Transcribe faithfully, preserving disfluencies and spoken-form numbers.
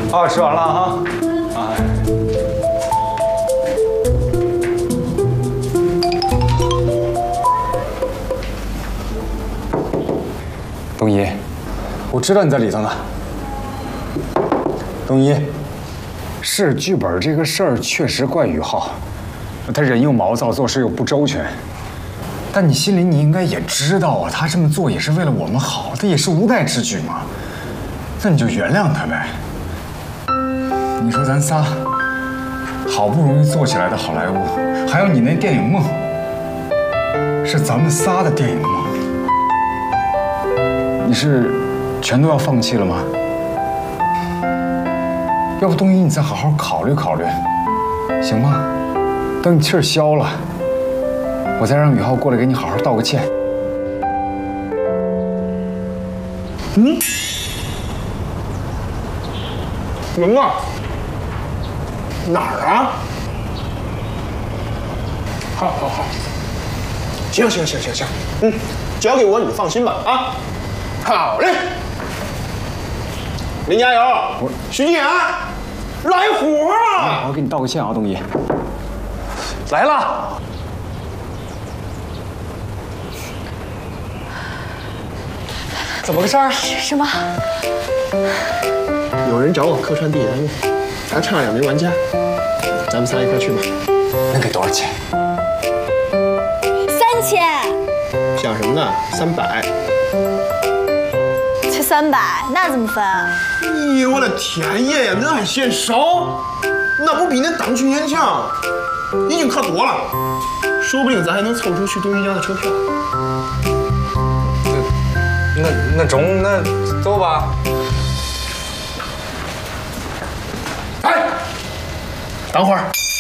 啊，吃完了哈。哎。东一，我知道你在里头呢。东一，是剧本这个事儿确实怪于浩，他人又毛躁，做事又不周全。但你心里你应该也知道啊，他这么做也是为了我们好，他也是无奈之举嘛。那你就原谅他呗。你说咱仨好不容易做起来的好莱坞，还有你那电影梦，是咱们仨的电影梦，你是全都要放弃了吗？要不东一你再好好考虑考虑，行吗？等你气儿消了，我再让宇浩过来给你好好道个歉。嗯？人啊？哪儿啊？好，好，好。行行行行行，嗯，交给我，你放心吧啊。好嘞。林加油，徐静言，来火啊！我给你道个歉啊，东一。来了。怎么个事儿？ 什么？ 有人找我客串地延误，还差两名玩家，咱们仨一块去吧。 能给多少钱？ 三千。 想什么呢？三百。 才三百，那怎么分啊？ 哎呦我的天爷呀，那还嫌少？那不比那当群演强？已经可多了，说不定咱还能凑出去东一家的车票。 那那中，那走吧。 哎，等会儿，